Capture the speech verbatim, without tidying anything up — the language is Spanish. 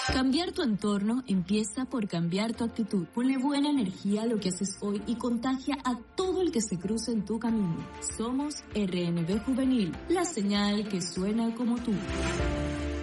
Cambiar tu entorno empieza por cambiar tu actitud. Ponle buena energía a lo que haces hoy y contagia a todo el que se cruce en tu camino. Somos R N B Juvenil, la señal que suena como tú.